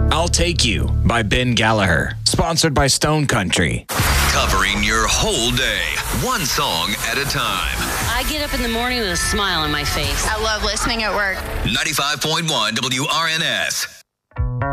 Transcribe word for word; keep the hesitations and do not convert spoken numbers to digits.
I'll Take You by Ben Gallagher. Sponsored by Stone Country. Covering your whole day, one song at a time. I get up in the morning with a smile on my face. I love listening at work. ninety-five point one W R N S.